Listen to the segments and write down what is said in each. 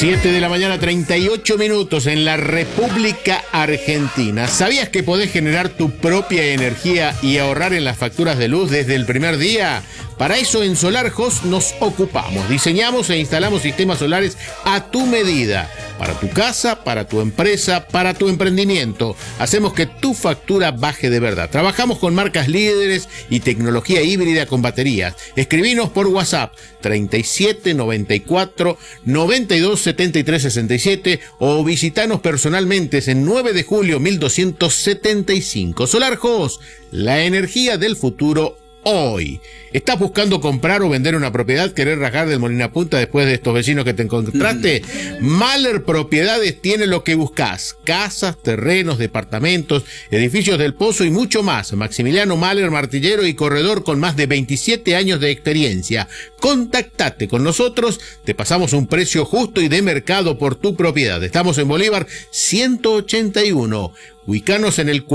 7 de la mañana, 38 minutos en la República Argentina. ¿Sabías que podés generar tu propia energía y ahorrar en las facturas de luz desde el primer día? Para eso en SolarHost nos ocupamos. Diseñamos e instalamos sistemas solares a tu medida. Para tu casa, para tu empresa, para tu emprendimiento. Hacemos que tu factura baje de verdad. Trabajamos con marcas líderes y tecnología híbrida con baterías. Escribinos por WhatsApp 37 94 92 73 67 o visitanos personalmente en 9 de julio 1275. SolarHost, la energía del futuro hoy. ¿Estás buscando comprar o vender una propiedad? ¿Querés rajar del Molina Punta después de estos vecinos que te encontraste? Mahler Propiedades tiene lo que buscas: casas, terrenos, departamentos, edificios del Pozo y mucho más. Maximiliano Mahler, martillero y corredor con más de 27 años de experiencia. Contactate con nosotros, te pasamos un precio justo y de mercado por tu propiedad. Estamos en Bolívar 181. Ubicanos en el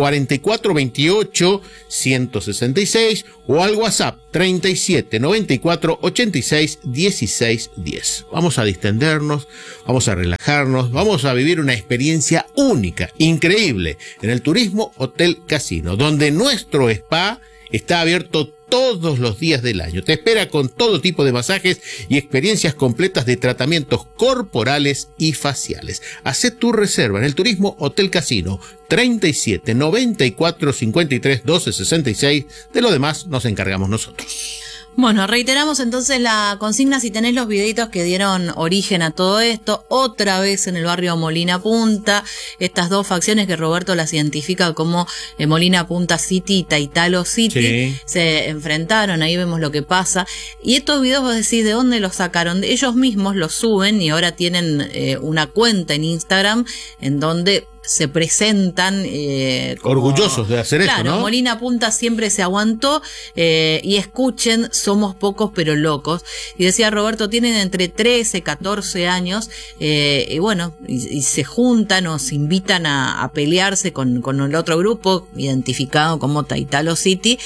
4428-166 o al WhatsApp 37 94 86 16 10. Vamos a distendernos, vamos a relajarnos, vamos a vivir una experiencia única, increíble, en el Turismo Hotel Casino, donde nuestro spa está abierto todos los días del año. Te espera con todo tipo de masajes y experiencias completas de tratamientos corporales y faciales. Hacé tu reserva en el Turismo Hotel Casino 37 94 53 12 66. De lo demás nos encargamos nosotros. Bueno, reiteramos entonces la consigna. Si tenés los videitos que dieron origen a todo esto, otra vez en el barrio Molina Punta, estas dos facciones que Roberto las identifica como Molina Punta City y Taitalo City, se enfrentaron, ahí vemos lo que pasa. Y estos videos vos decís, ¿de dónde los sacaron? Ellos mismos los suben y ahora tienen una cuenta en Instagram en donde se presentan orgullosos de hacer esto, ¿no? Molina Punta siempre se aguantó, y escuchen, somos pocos pero locos. Y decía Roberto, tienen entre 13, 14 años, y bueno, y se juntan o se invitan a pelearse con el otro grupo, identificado como Taitalo City,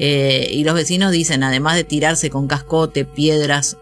y los vecinos dicen, además de tirarse con cascote, piedras,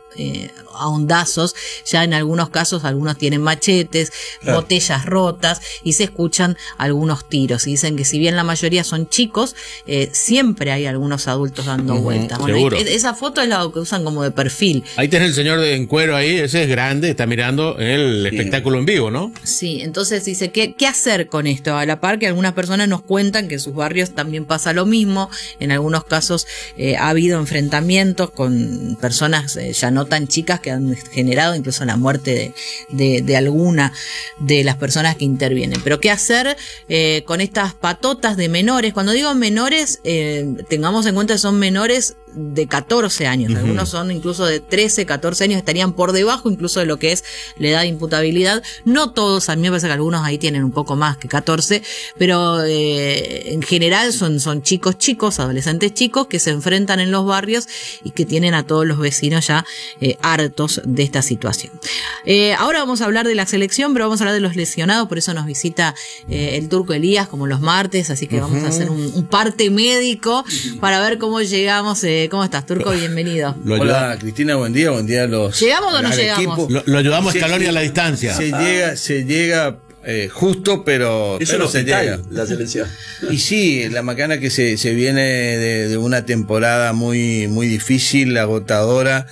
a hondazos, ya en algunos casos algunos tienen machetes, botellas rotas, y se escuchan algunos tiros. Y dicen que si bien la mayoría son chicos, siempre hay algunos adultos dando vueltas. Bueno, esa foto es la que usan como de perfil. Ahí tenés el señor en cuero ahí, ese es grande, está mirando el espectáculo en vivo, ¿no? Sí, entonces dice, ¿qué hacer con esto? A la par que algunas personas nos cuentan que en sus barrios también pasa lo mismo. En algunos casos ha habido enfrentamientos con personas ya no tan chicas, que han generado incluso la muerte de alguna de las personas que intervienen. Pero ¿qué hacer con estas patotas de menores? Cuando digo menores, tengamos en cuenta que son menores de 14 años, algunos son incluso de 13, 14 años, estarían por debajo incluso de lo que es la edad de imputabilidad. No todos, a mí me parece que algunos ahí tienen un poco más que 14, pero en general son chicos, adolescentes chicos que se enfrentan en los barrios y que tienen a todos los vecinos ya hartos de esta situación. Ahora vamos a hablar de la selección, pero vamos a hablar de los lesionados, por eso nos visita el Turco Elías como los martes, así que vamos a hacer un parte médico para ver cómo llegamos. ¿Cómo estás, Turco? Bienvenido. Hola, Cristina, buen día a los... ¿Llegamos o no llegamos? Lo ayudamos a Scaloni a la distancia. Se llega justo, pero se llega. La selección. Y sí, la macana que se viene de una temporada muy difícil, agotadora,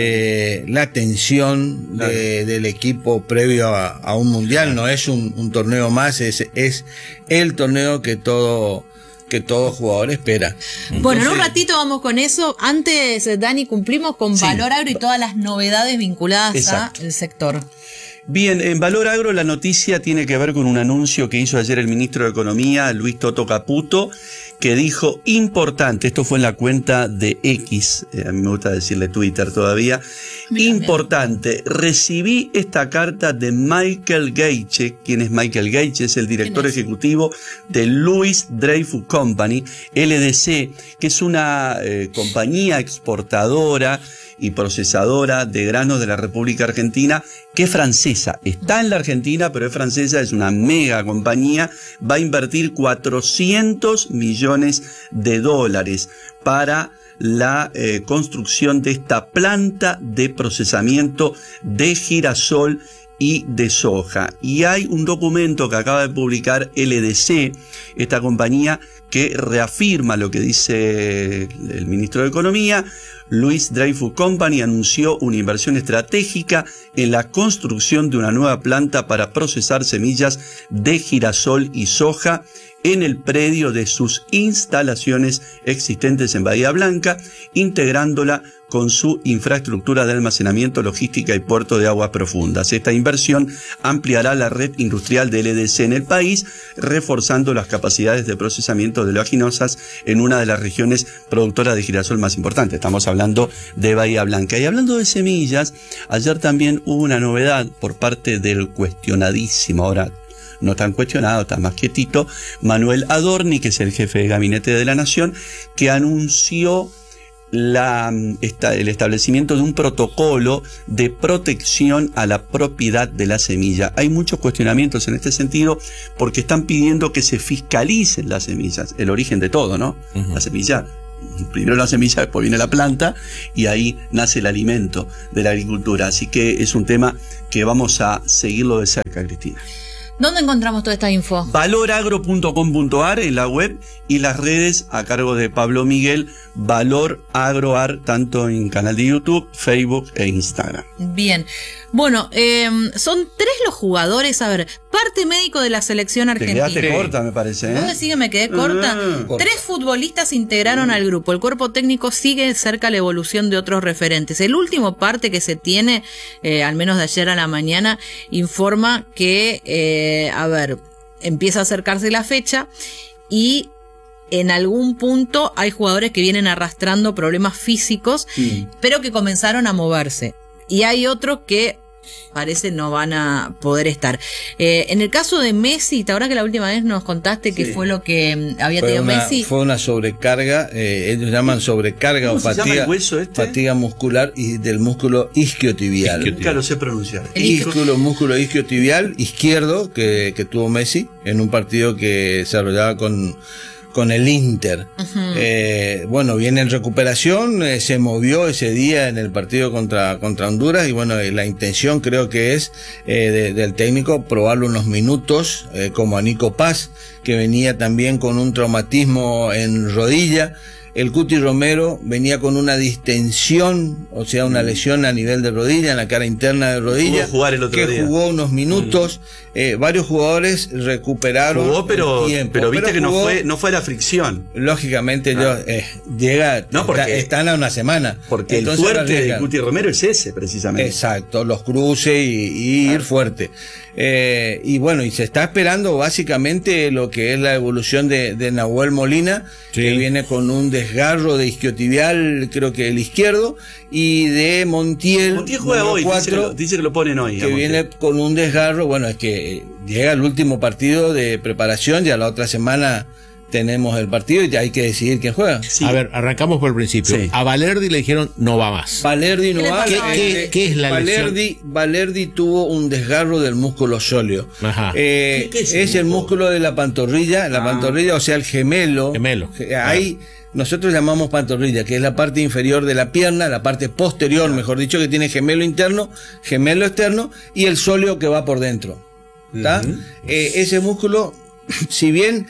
la tensión del equipo previo a un mundial, no es un torneo más, es el torneo que todo jugador espera. Bueno, en un ratito vamos con eso. Antes, Dani, cumplimos con Valor Agro y todas las novedades vinculadas al sector. Bien, en Valor Agro la noticia tiene que ver con un anuncio que hizo ayer el ministro de Economía, Luis Toto Caputo, que dijo importante, esto fue en la cuenta de X, a mí me gusta decirle Twitter todavía, importante, recibí esta carta de Michael Geiche. ¿Quién es Michael Geiche? Es el director ejecutivo de Louis Dreyfus Company, LDC, que es una compañía exportadora y procesadora de granos de la República Argentina, que es francesa. Está en la Argentina, pero es francesa, es una mega compañía. Va a invertir $400 millones para la construcción de esta planta de procesamiento de girasol y de soja. Y hay un documento que acaba de publicar LDC, esta compañía, que reafirma lo que dice el ministro de Economía. Louis Dreyfus Company anunció una inversión estratégica en la construcción de una nueva planta para procesar semillas de girasol y soja en el predio de sus instalaciones existentes en Bahía Blanca, integrándola con su infraestructura de almacenamiento, logística y puerto de aguas profundas. Esta inversión ampliará la red industrial de LDC en el país, reforzando las capacidades de procesamiento de oleaginosas en una de las regiones productoras de girasol más importantes. Estamos hablando de Bahía Blanca. Y hablando de semillas, ayer también hubo una novedad por parte del cuestionadísimo, ahora no tan cuestionado, está más quietito, Manuel Adorni, que es el jefe de gabinete de la Nación, que anunció el establecimiento de un protocolo de protección a la propiedad de la semilla. Hay muchos cuestionamientos en este sentido porque están pidiendo que se fiscalicen las semillas, el origen de todo, ¿no? La semilla, primero la semilla, después viene la planta y ahí nace el alimento de la agricultura. Así que es un tema que vamos a seguirlo de cerca, Cristina. ¿Dónde encontramos toda esta info? valoragro.com.ar en la web y las redes a cargo de Pablo Miguel, Valor Agroar, tanto en canal de YouTube, Facebook e Instagram. Bien. Bueno, son 3 los jugadores, a ver, parte médico de la selección argentina. Te quedaste corta, me parece, ¿eh? ¿Vos decís que me quedé corta? 3 futbolistas se integraron al grupo. El cuerpo técnico sigue cerca la evolución de otros referentes. El último parte que se tiene, al menos de ayer a la mañana, informa que, empieza a acercarse la fecha y en algún punto hay jugadores que vienen arrastrando problemas físicos, pero que comenzaron a moverse. Y hay otros que parece no van a poder estar. En el caso de Messi, ¿te acuerdas que la última vez nos contaste qué fue lo que había tenido Messi? Fue una sobrecarga, ellos llaman sobrecarga o fatiga, fatiga muscular y del músculo isquiotibial. Nunca lo sé pronunciar. Músculo isquiotibial izquierdo que tuvo Messi en un partido que desarrollaba con el Inter. Bueno, viene en recuperación, se movió ese día en el partido contra Honduras y bueno, la intención creo que es del técnico probarlo unos minutos, como a Nico Paz, que venía también con un traumatismo en rodilla. El Cuti Romero venía con una distensión, o sea, una lesión a nivel de rodilla, en la cara interna de rodilla, jugó unos minutos. Varios jugadores recuperaron. Jugó, pero viste que jugó, no fue la fricción. Lógicamente, están a una semana. Porque entonces, el fuerte de Cuti Romero es ese, precisamente. Exacto, los cruces y ir fuerte. Y bueno, y se está esperando básicamente lo que es la evolución de Nahuel Molina, que viene con un desgarro de isquiotibial, creo que el izquierdo, y de Montiel. Montiel juega hoy, dice que lo ponen hoy. Que viene con un desgarro, bueno, es que llega el último partido de preparación, ya la otra semana tenemos el partido y ya hay que decidir quién juega. Sí. A ver, arrancamos por el principio. Sí. A Valerdi le dijeron no va más. Valerdi no va. ¿Qué es la lesión? Valerdi tuvo un desgarro del músculo sóleo. ¿Qué es el músculo de la pantorrilla? La pantorrilla, o sea, el gemelo. Ahí nosotros llamamos pantorrilla, que es la parte inferior de la pierna, la parte posterior, mejor dicho, que tiene gemelo interno, gemelo externo y el sóleo que va por dentro. Ese músculo, si bien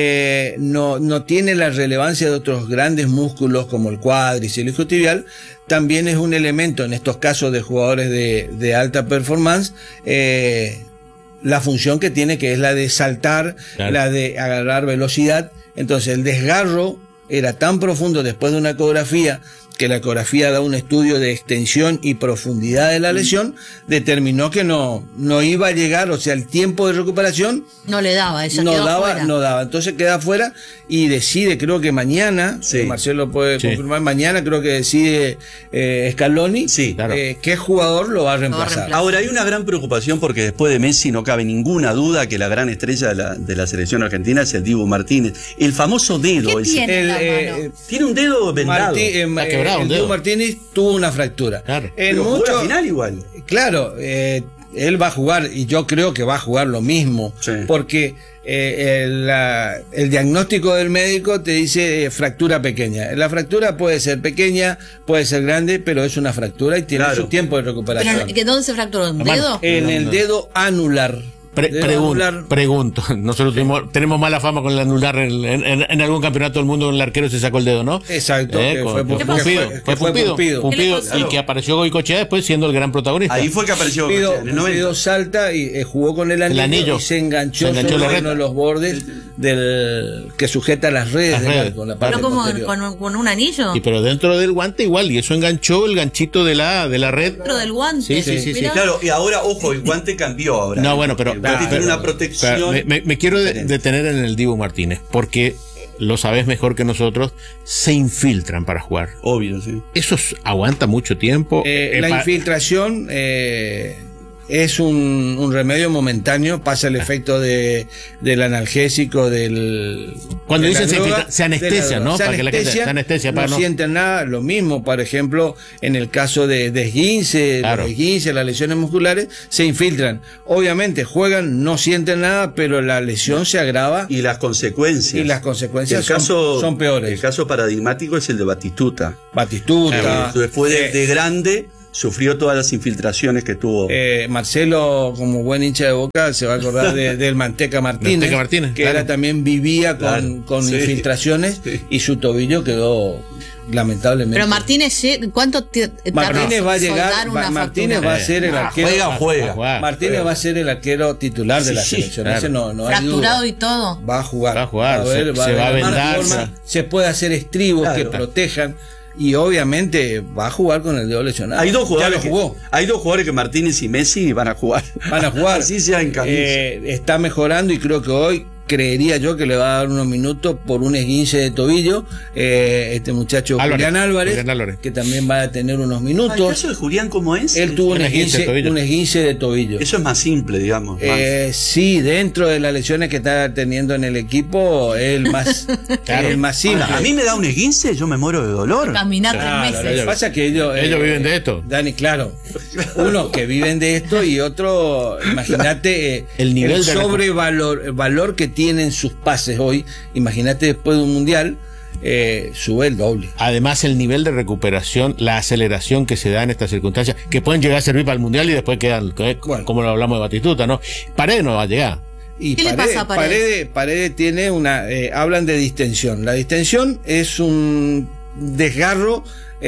no tiene la relevancia de otros grandes músculos como el cuádriceps y el isquiotibial, también es un elemento en estos casos de jugadores de alta performance, la función que tiene, que es la de saltar, la de agarrar velocidad. Entonces el desgarro era tan profundo después de una ecografía, que la ecografía da un estudio de extensión y profundidad de la lesión, determinó que no iba a llegar, o sea, el tiempo de recuperación no le daba, no daba, entonces queda fuera y decide, creo que mañana, Marcelo puede confirmar, mañana creo que decide Scaloni qué jugador lo va a reemplazar. Ahora hay una gran preocupación porque después de Messi no cabe ninguna duda que la gran estrella de la selección argentina es el Dibu Martínez, el famoso dedo. ¿Qué tiene? Tiene un dedo vendado. Dibu Martínez tuvo una fractura. Pero jugó la final igual. Claro, él va a jugar, y yo creo que va a jugar lo mismo, Sí. porque el diagnóstico del médico te dice fractura pequeña. La fractura puede ser pequeña, puede ser grande, pero es una fractura y tiene Claro. su tiempo de recuperación. Pero, ¿que ¿dónde se fracturó? ¿Un Hermano, dedo? En el dedo anular. Pregunto, nosotros tenemos mala fama con el anular en algún campeonato del mundo, el arquero se sacó el dedo, ¿no? Exacto, que fue Pumpido. Pumpido, ¿Qué y pasó? que apareció Goicoechea después siendo el gran protagonista. Ahí fue que apareció Pumpido, en el 90. Pumpido salta y jugó con el anillo, y se enganchó la sobre red. uno de los bordes del que sujeta las redes, Las del redes. arco, la parte ¿Pero como posterior. con un anillo? Sí, pero dentro del guante igual, y eso enganchó el ganchito de la red. Dentro del guante. Sí, sí, sí, sí. Mirá. Claro, y ahora, ojo, el guante cambió ahora. No, bueno, pero El guante tiene una protección. me quiero detener en el Dibu Martínez, porque lo sabes mejor que nosotros, se infiltran para jugar. Obvio, sí. Eso aguanta mucho tiempo. La infiltración es un remedio momentáneo, pasa el efecto del analgésico, Cuando de dicen la droga, se anestesia, de la droga. ¿no? Se Para que la gente anestesia, se anestesia, para no sienten nada. Lo mismo, por ejemplo, en el caso de esguince, Claro. los esguinces, las lesiones musculares, se infiltran. Obviamente juegan, no sienten nada, pero la lesión se agrava Y las consecuencias. el caso, son peores. El caso paradigmático es el de Batistuta. Batistuta. Después de grande, sufrió todas las infiltraciones que tuvo. Marcelo, como buen hincha de Boca, se va a acordar del Manteca Martínez, que claro. era también vivía con Sí. infiltraciones, Sí. y su tobillo quedó lamentablemente. Pero Martínez, ¿cuánto Martínez va a llegar, Martínez va a ser el arquero. Juega. Martínez va a ser el arquero titular de la Sí, selección. claro. Ese no hay fracturado duda. y todo. Va a jugar. Va a jugar, se va a armar vendar, forma, se puede hacer estribos Claro. que protejan, y obviamente va a jugar con el dedo lesionado. Hay dos jugadores Ya lo jugó. hay dos jugadores que Martínez y Messi van a jugar. Van a jugar. Así sea en camisa. Está mejorando, y creo que hoy creería yo que le va a dar unos minutos por un esguince de tobillo. Este muchacho Julián Álvarez, que también va a tener unos ¿El minutos. caso de Julián cómo es? Él tuvo un esguince esguince de tobillo. Eso es más simple, digamos. Sí, dentro de las lesiones que está teniendo en el equipo, el más simple. Ahora, a mí me da un esguince, yo me muero de dolor. Caminar Claro, 3 lo que meses. pasa es que ellos viven de esto. Dani, claro. Uno que viven de esto, y otro, imagínate El nivel de valor que tienen sus pases hoy. Imagínate después de un mundial, sube el doble. Además, el nivel de recuperación, la aceleración que se da en estas circunstancias, que pueden llegar a servir para el mundial y después quedan, Bueno. como lo hablamos de Batistuta, ¿no? Paredes no va a llegar. Y ¿Qué le pasa a Paredes? Paredes tiene hablan de distensión. La distensión es un desgarro,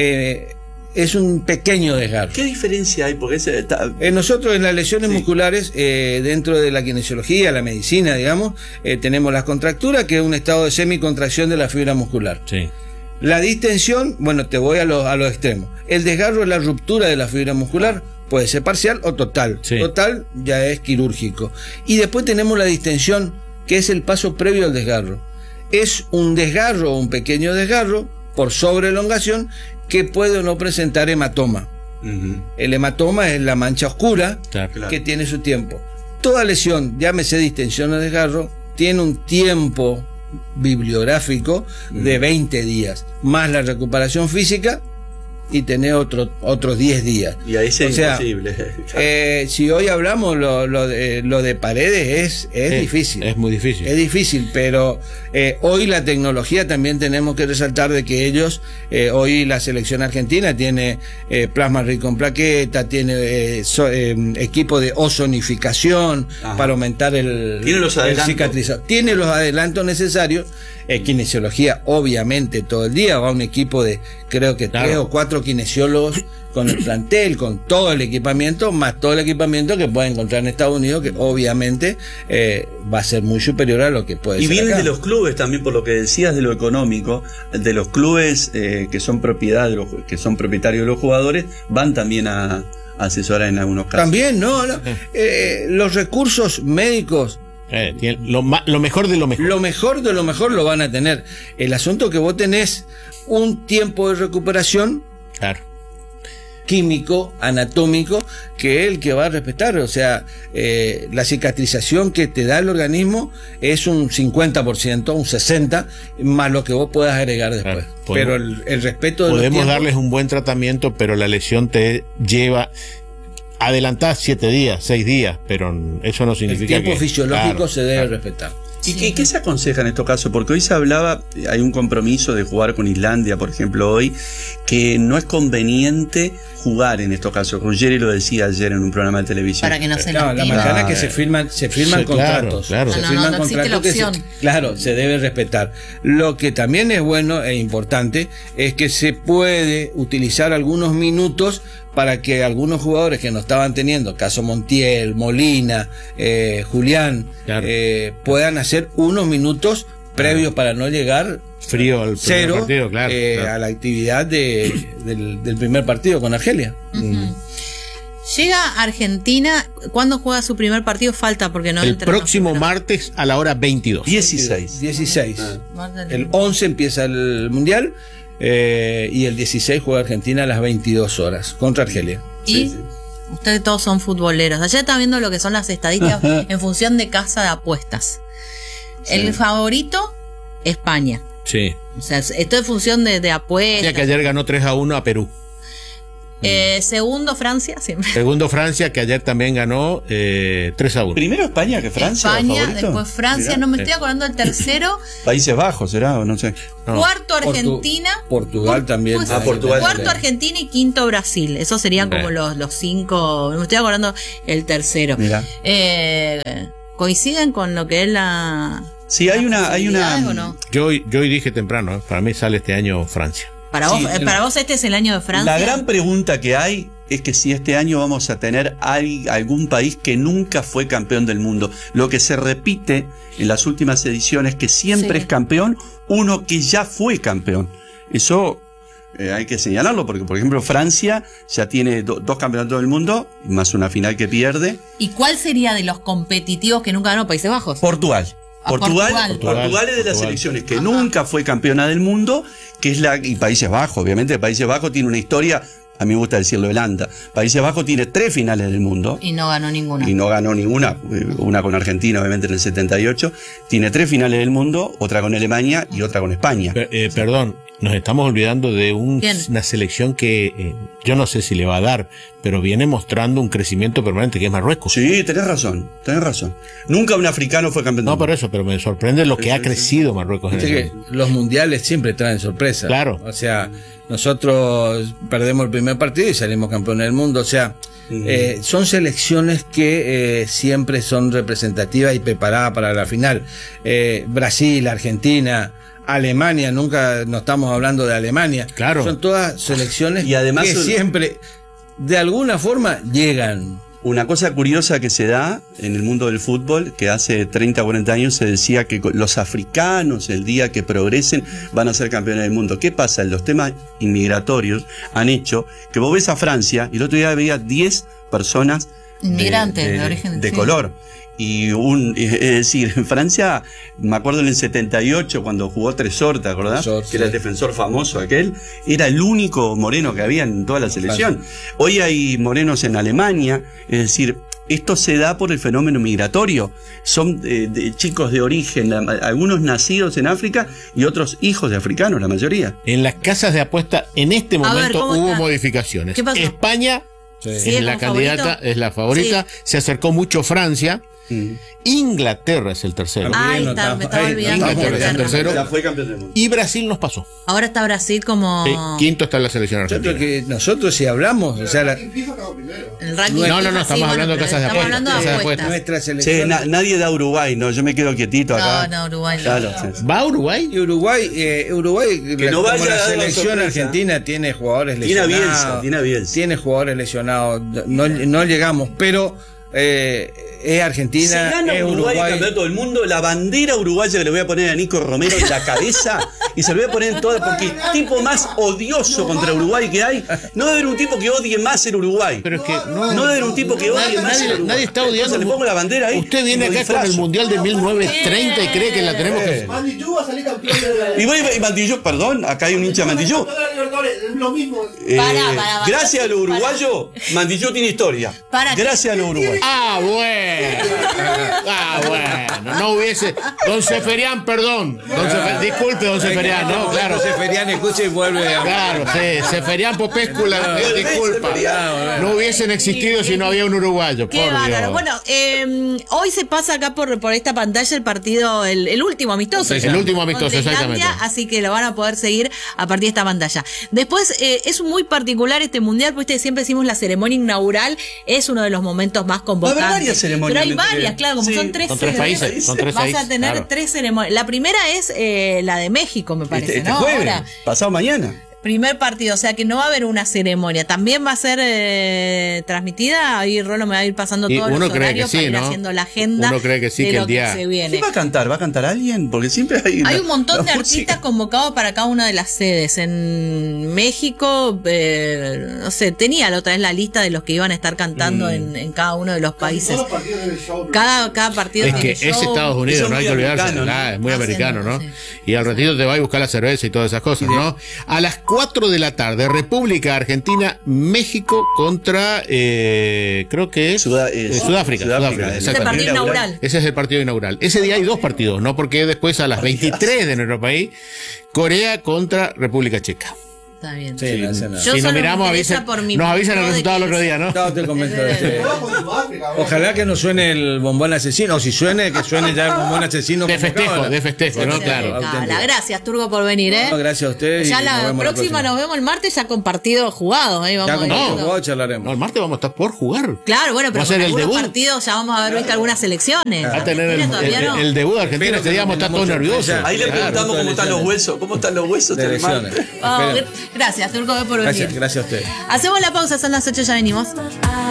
es un pequeño desgarro. ¿Qué diferencia hay? Porque Nosotros en las lesiones musculares, dentro de la kinesiología, la medicina, digamos, tenemos las contracturas, que es un estado de semicontracción de la fibra muscular. Sí. La distensión, bueno, te voy a los extremos. El desgarro es la ruptura de la fibra muscular, puede ser parcial o total. Sí. Total ya es quirúrgico. Y después tenemos la distensión, que es el paso previo al desgarro. Es un desgarro, un pequeño desgarro, por sobreelongación, que puede o no presentar hematoma. El hematoma es la mancha oscura, Claro. que tiene su tiempo. Toda lesión, llámese distensión o desgarro, tiene un tiempo bibliográfico de 20 días, más la recuperación física, y tener otros 10 días. Y ahí es O sea, imposible. si hoy hablamos lo de Paredes, es difícil. Es muy difícil. Es difícil, pero hoy la tecnología también tenemos que resaltar de que ellos, hoy la selección argentina tiene plasma rico en plaqueta, tiene equipo de ozonificación. Ajá. Para aumentar el cicatrizador. Tiene los adelantos necesarios. Kinesiología, obviamente, todo el día va un equipo de, creo que 3 o 4 kinesiólogos con el plantel, con todo el equipamiento, más todo el equipamiento que puede encontrar en Estados Unidos, que obviamente va a ser muy superior a lo que puede Y ser vienen acá. de los clubes también, por lo que decías de lo económico, de los clubes que son propiedad de que son propietarios de los jugadores, van también a asesorar en algunos casos. También, no. Los recursos médicos, Lo mejor de lo mejor. lo mejor de lo mejor lo van a tener. El asunto que vos tenés un tiempo de recuperación Claro. químico, anatómico, que es el que va a respetar. O sea, la cicatrización que te da el organismo es un 50%, un 60%, más lo que vos puedas agregar después. Claro, pero el respeto de los podemos tiempos, darles un buen tratamiento, pero la lesión te lleva adelantás 7 días, 6 días, pero eso no El significa tiempo que... fisiológico Claro, se debe claro. respetar. ¿Y qué se aconseja en estos casos? Porque hoy se hablaba, hay un compromiso de jugar con Islandia, por ejemplo, hoy, que no es conveniente jugar en estos casos. Ruggeri lo decía ayer en un programa de televisión. Para que no se No, la lastime. macana es que se firman Sí, contratos. claro. Se No, firman no existe contratos la que opción. claro, se debe respetar. Lo que también es bueno e importante es que se puede utilizar algunos minutos para que algunos jugadores que no estaban teniendo, caso Montiel, Molina, Julián, Claro. puedan hacer unos minutos previos para no llegar Frío al primer cero partido, claro. a la actividad del primer partido con Argelia. Llega Argentina, ¿cuándo juega su primer partido? Falta porque no El entra en los próximo números. martes a la hora 22. 16. 16. Martes. El 11 empieza el Mundial y el 16 juega Argentina a las 22 horas contra Argelia. Y ustedes todos son futboleros. Ayer estaba viendo lo que son las estadísticas en función de casa de apuestas. El favorito, España. Sí. O sea, esto es función de apuestas. Ya que ayer ganó 3-1 a Perú. Segundo, Francia, siempre. Segundo, Francia, que ayer también ganó 3-1. Primero España que Francia. España, favorito. después Francia, Mirá. no me estoy acordando del tercero. Países Bajos será o no sé. No. Cuarto, Argentina. Portugal también. Pues, Portugal cuarto, también. Argentina y quinto, Brasil. Esos serían como los 5. Me estoy acordando el tercero. Mirá. ¿Coinciden con lo que es la. Sí, hay una posibilidades o no? Yo hoy dije temprano, para mí sale este año Francia. Para vos este es el año de Francia. La gran pregunta que hay es que si este año vamos a tener algún país que nunca fue campeón del mundo. Lo que se repite en las últimas ediciones que siempre Sí. es campeón uno que ya fue campeón. Eso hay que señalarlo porque, por ejemplo, Francia ya tiene dos campeonatos del mundo, más una final que pierde. ¿Y cuál sería de los competitivos que nunca ganó Países Bajos? Portugal. Portugal es de las Portugal. selecciones que nunca fue campeona del mundo, que es y Países Bajos, obviamente Países Bajos tiene una historia, a mí me gusta decirlo delanta. Países Bajos tiene 3 finales del mundo. Y no ganó ninguna. Y no ganó ninguna, una con Argentina obviamente en el 78, tiene 3 finales del mundo, otra con Alemania y otra con España. Perdón, nos estamos olvidando de una selección que yo no sé si le va a dar, pero viene mostrando un crecimiento permanente, que es Marruecos. Sí, tenés razón. Nunca un africano fue campeón del No, mundo. por eso, pero me sorprende lo que ha crecido Marruecos en Viste el que mundo. los mundiales siempre traen sorpresas. Claro. O sea, nosotros perdemos el primer partido y salimos campeones del mundo. O sea, son selecciones que siempre son representativas y preparadas para la final. Brasil, Argentina, Alemania, nunca no estamos hablando de Alemania. Claro. Son todas selecciones Y además que siempre, de alguna forma, llegan. Una cosa curiosa que se da en el mundo del fútbol, que hace 30 o 40 años se decía que los africanos, el día que progresen, van a ser campeones del mundo. ¿Qué pasa? Los temas inmigratorios han hecho que vos ves a Francia y el otro día veía 10 personas Inmigrantes de origen, de sí. color. Y es decir, en Francia, me acuerdo en el 78 cuando jugó Tresor, ¿te acordás? Tresor, Que era el sí. defensor famoso aquel, era el único moreno que había en toda la selección. Hoy hay morenos en Alemania, es decir, esto se da por el fenómeno migratorio. Son de chicos de origen, algunos nacidos en África y otros hijos de africanos, la mayoría. En las casas de apuesta, en este ver, momento ¿cómo hubo está? modificaciones. ¿Qué pasó? España Sí. es ¿Sigue la como candidata, favorito? es la favorita. Se acercó mucho Francia. Mm. Inglaterra es el tercero. Ay, no me estaba ahí olvidando estamos que Inglaterra es el Inglaterra. tercero. Ya fue campeón del mundo. Y Brasil nos pasó. Ahora está Brasil como. Sí, quinto está la selección Yo creo argentina. que nosotros si hablamos, o sea, El ranking No, FIFA, estamos hablando de pero casas de estamos apuestas, hablando de casas de apuestas. nuestra Che, selección nadie da Uruguay, no, yo me quedo quietito acá. No, Uruguay no. Claro, sí. ¿Va a Uruguay? y Uruguay Que no como vaya a la dar la selección sorpresa. argentina tiene jugadores Tiene a lesionados, Bielsa. tiene jugadores lesionados, no llegamos, pero es Argentina, Si gana es Uruguay el Uruguay. campeonato del mundo, la bandera uruguaya que le voy a poner a Nico Romero en la cabeza y se lo voy a poner en toda, porque el tipo más odioso contra Uruguay que hay, no debe haber un tipo que odie más ser Uruguay. Pero es que No debe haber un tipo que odie más ser Uruguay. nadie está odiando. Entonces le pongo la bandera ahí. Usted viene como acá con el disfrazo. Mundial de 1930 y cree que la tenemos que... Mandillú va a salir campeón de la Y Mantillú, perdón, acá hay un hincha de Mantillú. lo mismo. Pará, gracias a los uruguayos, Mandillú tiene historia. Gracias a los uruguayos. Bueno. No hubiese. Don Seferián, perdón. Disculpe, don Seferián, ¿no? Claro. Don Seferián escucha y vuelve a. Claro, sí. Seferián Popescula, disculpa. No hubiesen existido si no había un uruguayo. Qué bárbaro. Bueno, hoy se pasa acá por esta pantalla el partido, el último amistoso. El último amistoso, exactamente. Así que lo van a poder seguir a partir de esta pantalla. Después, es muy particular este mundial, porque siempre decimos la ceremonia inaugural es uno de los momentos más convocantes. Va a haber varias ceremonias. Pero hay varias, claro, como son tres países. Vas a tener 3 ceremonias. La primera es la de México, me parece, este ¿no? jueves, Ahora, pasado mañana. primer partido, o sea que no va a haber una ceremonia. También va a ser transmitida. Ahí Rolo me va a ir pasando todos los horarios para ir haciendo la agenda. Uno cree que sí, que el día que se viene. ¿Quién va a cantar? ¿Va a cantar alguien? Porque siempre hay un montón de artistas convocados para cada una de las sedes. En México, no sé, tenía la otra vez la lista de los que iban a estar cantando en cada uno de los países. Cada partido es que es Estados Unidos, no hay que olvidarse. Es muy americano, ¿no? Sí. Y al ratito te va a buscar la cerveza y todas esas cosas, ¿no? A las 4 de la tarde, República Argentina, México contra, creo que es Sudáfrica. Es el partido inaugural. Ese es el partido inaugural. Ese día hay 2 partidos, ¿no? Porque después a las 23 de nuestro país, Corea contra República Checa. Está bien. Sí, si nos miramos, nos avisan el resultado el otro día, ¿no? No, te comento. Ojalá que no suene el bombón asesino, o si suene, que suene ya el bombón asesino. De festejo, ¿no? Claro. Gracias, Turgo, por venir, ¿eh? No, gracias a ustedes. Ya la próxima nos vemos el martes ya con partidos jugados. Charlaremos. No, el martes vamos a estar por jugar. Claro, bueno, pero va a ser el debut. Partidos ya vamos a haber visto algunas selecciones. Va a tener el debut de Argentina, ese día vamos a estar todos nerviosos. Ahí le preguntamos cómo están los huesos del martes. Gracias, Turco, por venir. Gracias a ustedes. Hacemos la pausa, son las 8, ya venimos.